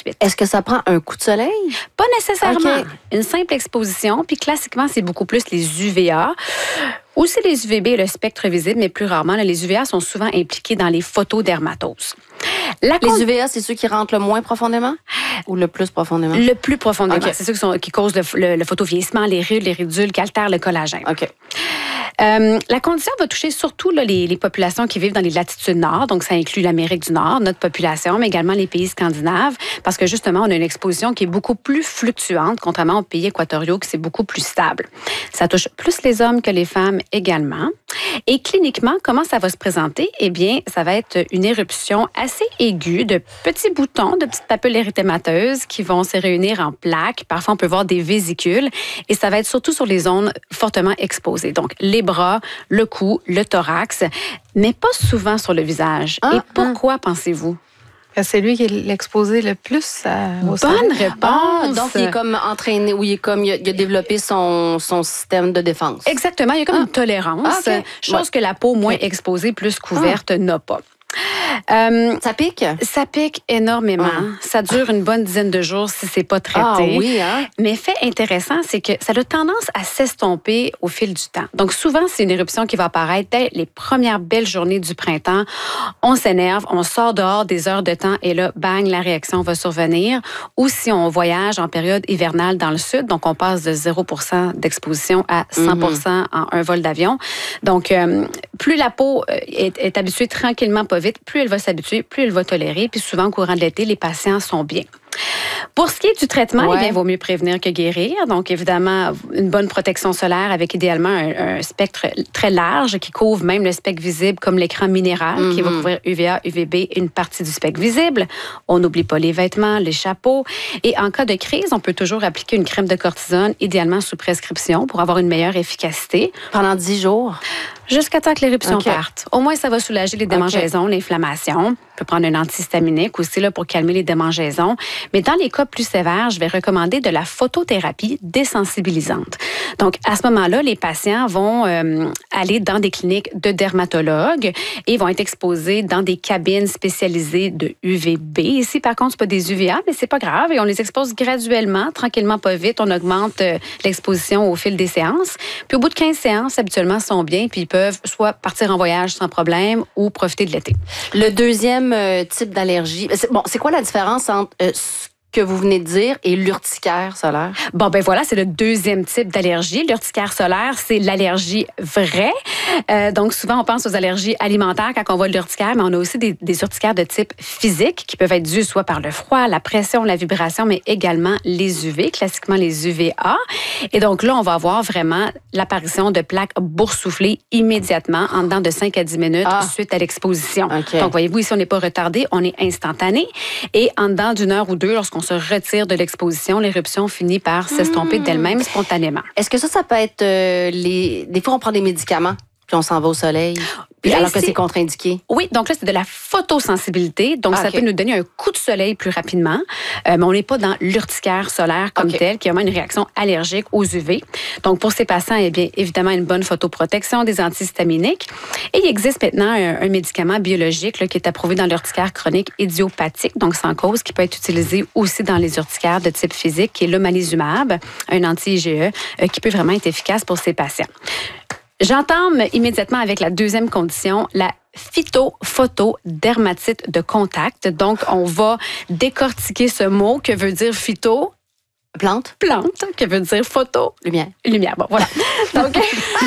suite. Est-ce que ça prend un coup de soleil? Pas nécessairement. OK. Une simple exposition, puis classiquement, c'est beaucoup plus les UVA. Aussi les UVB et le spectre visible, mais plus rarement, là, les UVA sont souvent impliqués dans les photodermatoses. Les UVA, c'est ceux qui rentrent le moins profondément ou le plus profondément? Le plus profondément. OK. C'est ceux qui causent le photovieillissement, les rides, les ridules, qui altèrent le collagène. OK. La condition va toucher surtout là, les populations qui vivent dans les latitudes nord, donc ça inclut l'Amérique du Nord, notre population, mais également les pays scandinaves, parce que justement, on a une exposition qui est beaucoup plus fluctuante, contrairement aux pays équatoriaux, qui c'est beaucoup plus stable. Ça touche plus les hommes que les femmes également. Et cliniquement, comment ça va se présenter? Eh bien, ça va être une éruption assez aiguë de petits boutons, de petites papules érythémateuses qui vont se réunir en plaques. Parfois, on peut voir des vésicules et ça va être surtout sur les zones fortement exposées. Donc, les bras, le cou, le thorax, mais pas souvent sur le visage. Et pourquoi pensez-vous? C'est lui qui est l'exposé le plus au soleil. Bonne réponse! Donc, il est comme entraîné, ou il a développé son système de défense. Exactement, il y a comme une tolérance, chose que la peau moins exposée, plus couverte, n'a pas. Ça pique? Ça pique énormément. Ça dure une bonne dizaine de jours si c'est pas traité. Ah oui, hein? Mais fait intéressant, c'est que ça a tendance à s'estomper au fil du temps. Donc souvent, c'est une éruption qui va apparaître dès les premières belles journées du printemps. On s'énerve, on sort dehors des heures de temps et là, bang, la réaction va survenir. Ou si on voyage en période hivernale dans le sud, donc on passe de 0% d'exposition à 100% en un vol d'avion. Donc, plus la peau est habituée tranquillement, pas vite, plus elle va s'habituer, plus elle va tolérer. Puis souvent, au courant de l'été, les patients sont bien. Pour ce qui est du traitement, eh bien, il vaut mieux prévenir que guérir. Donc, évidemment, une bonne protection solaire avec idéalement un spectre très large qui couvre même le spectre visible comme l'écran minéral qui va couvrir UVA, UVB et une partie du spectre visible. On n'oublie pas les vêtements, les chapeaux. Et en cas de crise, on peut toujours appliquer une crème de cortisone, idéalement sous prescription pour avoir une meilleure efficacité. Pendant 10 jours? Jusqu'à temps que l'éruption parte. Au moins, ça va soulager les démangeaisons, l'inflammation. On peut prendre un antihistaminique aussi là, pour calmer les démangeaisons. Mais dans les cas plus sévères, je vais recommander de la photothérapie désensibilisante. Donc, à ce moment-là, les patients vont aller dans des cliniques de dermatologues et vont être exposés dans des cabines spécialisées de UVB. Ici, par contre, c'est pas des UVA, mais c'est pas grave. Et on les expose graduellement, tranquillement, pas vite. On augmente l'exposition au fil des séances. Puis au bout de 15 séances, habituellement, ils sont bien, puis ils peuvent soit partir en voyage sans problème ou profiter de l'été. Le deuxième type d'allergie, c'est quoi la différence entre ce que vous venez de dire et l'urticaire solaire? Bon, ben voilà, c'est le deuxième type d'allergie. L'urticaire solaire, c'est l'allergie vraie. Donc, souvent, on pense aux allergies alimentaires quand on voit l'urticaire, mais on a aussi des urticaires de type physique qui peuvent être dus soit par le froid, la pression, la vibration, mais également les UV, classiquement les UVA. Et donc là, on va avoir vraiment l'apparition de plaques boursouflées immédiatement en dedans de 5 à 10 minutes suite à l'exposition. Okay. Donc, voyez-vous, ici, on n'est pas retardé, on est instantané. Et en dedans d'une heure ou deux, lorsqu'on se retire de l'exposition, l'éruption finit par s'estomper d'elle-même spontanément. Est-ce que ça peut être des fois on prend des médicaments puis on s'en va au soleil? Alors que c'est contre-indiqué. Oui, donc là, c'est de la photosensibilité. Donc, ça peut nous donner un coup de soleil plus rapidement. Mais on n'est pas dans l'urticaire solaire comme tel, qui a vraiment une réaction allergique aux UV. Donc, pour ces patients, eh bien, évidemment, une bonne photoprotection, des antihistaminiques. Et il existe maintenant un médicament biologique là, qui est approuvé dans l'urticaire chronique idiopathique, donc sans cause, qui peut être utilisé aussi dans les urticaires de type physique, qui est l'omalizumab, un anti-IgE, qui peut vraiment être efficace pour ces patients. J'entame immédiatement avec la deuxième condition, la phytophotodermatite de contact. Donc, on va décortiquer ce mot que veut dire phyto. Plante, que veut dire photo. Lumière, bon, voilà. Donc,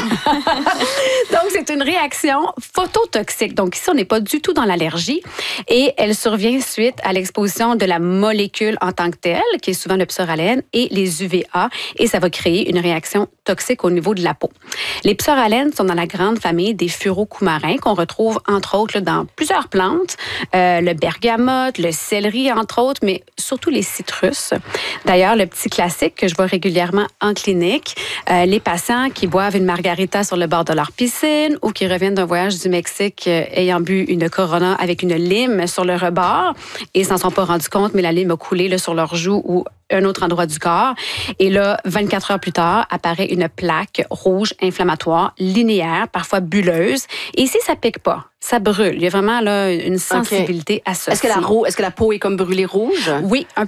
c'est une réaction phototoxique. Donc, ici, on n'est pas du tout dans l'allergie et elle survient suite à l'exposition de la molécule en tant que telle, qui est souvent le psoralène, et les UVA, et ça va créer une réaction toxique au niveau de la peau. Les psoralènes sont dans la grande famille des furocoumarins qu'on retrouve, entre autres, là, dans plusieurs plantes, le bergamote, le céleri, entre autres, mais surtout les citrus. D'ailleurs, le petit classique que je vois régulièrement en clinique, les patients qui boivent une margarita sur le bord de leur piscine ou qui reviennent d'un voyage du Mexique ayant bu une Corona avec une lime sur le rebord et s'en sont pas rendus compte, mais la lime a coulé là, sur leur joue ou un autre endroit du corps. Et là, 24 heures plus tard, apparaît une plaque rouge inflammatoire, linéaire, parfois bulleuse. Et ici, ça pique pas. Ça brûle. Il y a vraiment là, une sensibilité associée. Est-ce que la peau est comme brûlée rouge? Oui,